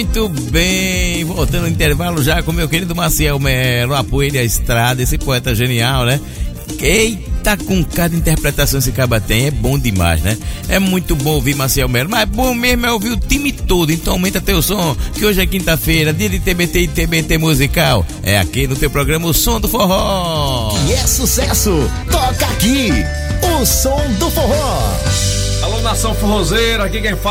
Muito bem, voltando no intervalo já com meu querido Maciel Melo, a Poeira e a Estrada, esse poeta genial, né? Eita, com cada interpretação esse caba tem, é bom demais, né? É muito bom ouvir Maciel Melo, mas bom mesmo é ouvir o time todo, então aumenta teu som, que hoje é quinta-feira, dia de TBT e TBT musical, é aqui no teu programa O Som do Forró. E é sucesso, toca aqui, O Som do Forró. Alô, nação forrozeira, aqui quem fala